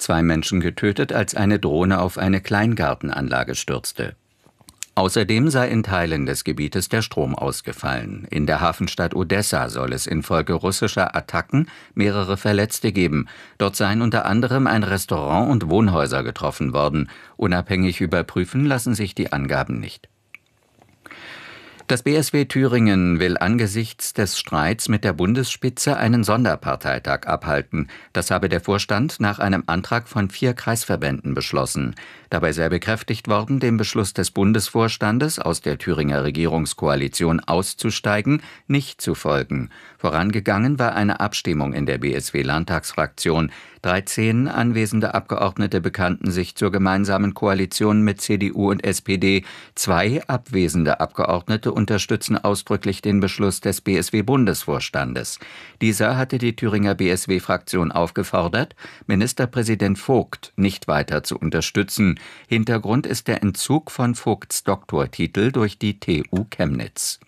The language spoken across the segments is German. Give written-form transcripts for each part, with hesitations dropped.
2 Menschen getötet, als eine Drohne auf eine Kleingartenanlage stürzte. Außerdem sei in Teilen des Gebietes der Strom ausgefallen. In der Hafenstadt Odessa soll es infolge russischer Attacken mehrere Verletzte geben. Dort seien unter anderem ein Restaurant und Wohnhäuser getroffen worden. Unabhängig überprüfen lassen sich die Angaben nicht. Das BSW Thüringen will angesichts des Streits mit der Bundesspitze einen Sonderparteitag abhalten. Das habe der Vorstand nach einem Antrag von 4 Kreisverbänden beschlossen. Dabei sei bekräftigt worden, dem Beschluss des Bundesvorstandes, aus der Thüringer Regierungskoalition auszusteigen, nicht zu folgen. Vorangegangen war eine Abstimmung in der BSW-Landtagsfraktion. 13 anwesende Abgeordnete bekannten sich zur gemeinsamen Koalition mit CDU und SPD. 2 abwesende Abgeordnete unterstützen ausdrücklich den Beschluss des BSW-Bundesvorstandes. Dieser hatte die Thüringer BSW-Fraktion aufgefordert, Ministerpräsident Vogt nicht weiter zu unterstützen. Hintergrund ist der Entzug von Vogts Doktortitel durch die TU Chemnitz.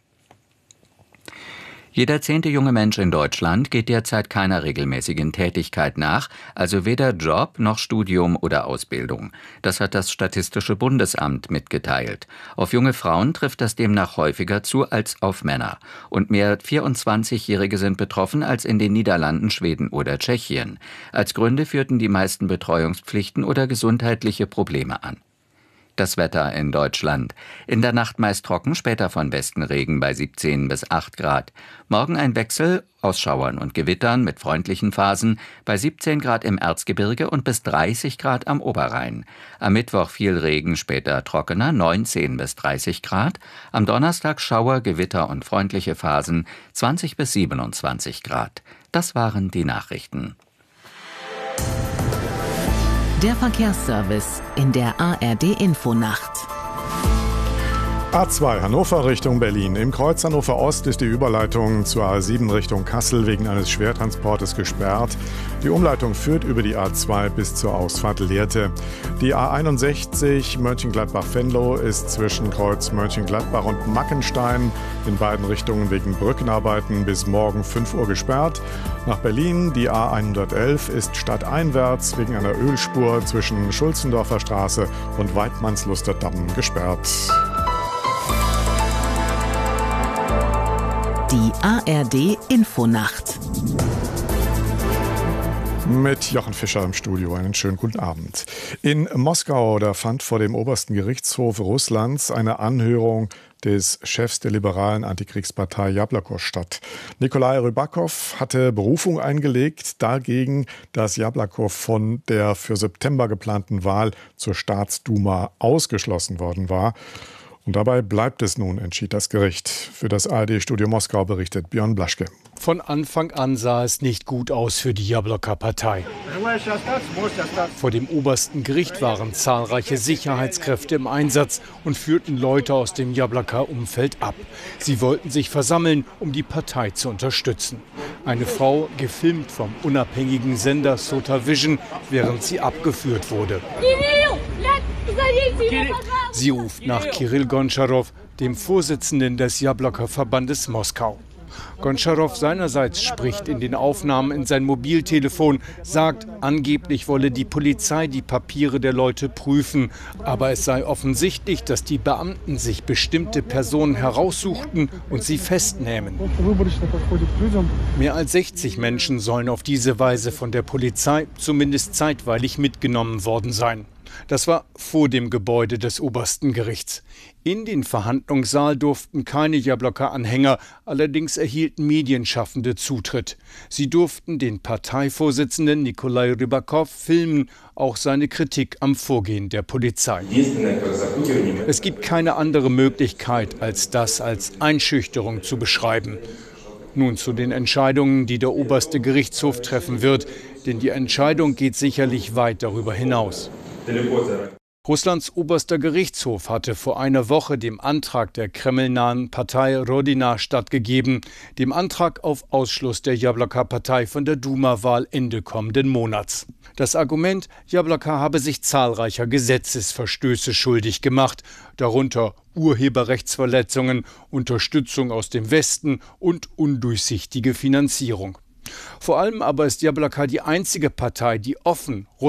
Jeder 10. junge Mensch in Deutschland geht derzeit keiner regelmäßigen Tätigkeit nach, also weder Job noch Studium oder Ausbildung. Das hat das Statistische Bundesamt mitgeteilt. Auf junge Frauen trifft das demnach häufiger zu als auf Männer. Und mehr 24-Jährige sind betroffen als in den Niederlanden, Schweden oder Tschechien. Als Gründe führten die meisten Betreuungspflichten oder gesundheitliche Probleme an. Das Wetter in Deutschland. In der Nacht meist trocken, später von Westen Regen bei 17 bis 8 Grad. Morgen ein Wechsel aus Schauern und Gewittern mit freundlichen Phasen bei 17 Grad im Erzgebirge und bis 30 Grad am Oberrhein. Am Mittwoch viel Regen, später trockener, 19 bis 30 Grad. Am Donnerstag Schauer, Gewitter und freundliche Phasen, 20 bis 27 Grad. Das waren die Nachrichten. Der Verkehrsservice in der ARD-Infonacht. A2 Hannover Richtung Berlin. Im Kreuz Hannover Ost ist die Überleitung zur A7 Richtung Kassel wegen eines Schwertransportes gesperrt. Die Umleitung führt über die A2 bis zur Ausfahrt Lehrte. Die A61 Mönchengladbach-Venlo ist zwischen Kreuz Mönchengladbach und Mackenstein in beiden Richtungen wegen Brückenarbeiten bis morgen 5 Uhr gesperrt. Nach Berlin die A111 ist stadteinwärts wegen einer Ölspur zwischen Schulzendorfer Straße und Weidmannsluster Damm gesperrt. Die ARD-Infonacht. Mit Jochen Fischer im Studio. Einen schönen guten Abend. In Moskau, da fand vor dem obersten Gerichtshof Russlands eine Anhörung des Chefs der liberalen Antikriegspartei Jablokow statt. Nikolai Rybakow hatte Berufung eingelegt dagegen, dass Jablokow von der für September geplanten Wahl zur Staatsduma ausgeschlossen worden war. Und dabei bleibt es nun, entschied das Gericht. Für das ARD-Studio Moskau berichtet Björn Blaschke. Von Anfang an sah es nicht gut aus für die Jablokow-Partei. Vor dem obersten Gericht waren zahlreiche Sicherheitskräfte im Einsatz und führten Leute aus dem Jablokow-Umfeld ab. Sie wollten sich versammeln, um die Partei zu unterstützen. Eine Frau, gefilmt vom unabhängigen Sender Sota Vision, während sie abgeführt wurde. Sie ruft nach Kirill Gontscharow, dem Vorsitzenden des Jablokow-Verbandes Moskau. Gontscharow seinerseits spricht in den Aufnahmen in sein Mobiltelefon, sagt, angeblich wolle die Polizei die Papiere der Leute prüfen. Aber es sei offensichtlich, dass die Beamten sich bestimmte Personen heraussuchten und sie festnehmen. Mehr als 60 Menschen sollen auf diese Weise von der Polizei zumindest zeitweilig mitgenommen worden sein. Das war vor dem Gebäude des obersten Gerichts. In den Verhandlungssaal durften keine Jablokow-Anhänger, allerdings erhielten Medienschaffende Zutritt. Sie durften den Parteivorsitzenden Nikolai Rybakow filmen, auch seine Kritik am Vorgehen der Polizei. Es gibt keine andere Möglichkeit, als das als Einschüchterung zu beschreiben. Nun zu den Entscheidungen, die der oberste Gerichtshof treffen wird, denn die Entscheidung geht sicherlich weit darüber hinaus. Russlands oberster Gerichtshof hatte vor einer Woche dem Antrag der kremlnahen Partei Rodina stattgegeben, dem Antrag auf Ausschluss der Jablokow-Partei von der Duma-Wahl Ende kommenden Monats. Das Argument, Jablokow habe sich zahlreicher Gesetzesverstöße schuldig gemacht, darunter Urheberrechtsverletzungen, Unterstützung aus dem Westen und undurchsichtige Finanzierung. Vor allem aber ist Jablokow die einzige Partei, die offen